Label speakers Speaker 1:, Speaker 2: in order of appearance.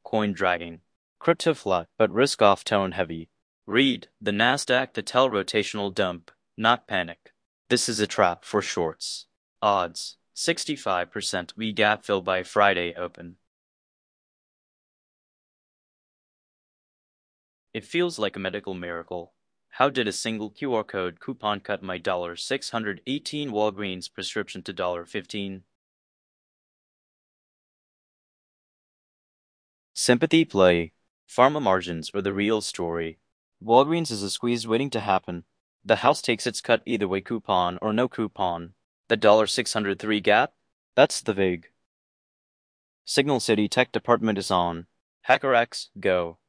Speaker 1: coin dragging. Crypto flat, but risk off tone heavy. Read the Nasdaq to tell rotational dump, not panic. This is a trap for shorts. Odds 65% we gap fill by Friday open. It feels like a medical miracle. How did a single QR code coupon cut my $618 Walgreens prescription to $15? Sympathy play. Pharma margins are the real story. Walgreens is a squeeze waiting to happen. The house takes its cut either way, coupon or no coupon. The $603 gap? That's the VIG. Signal City Tech Department is on. HackerX, go.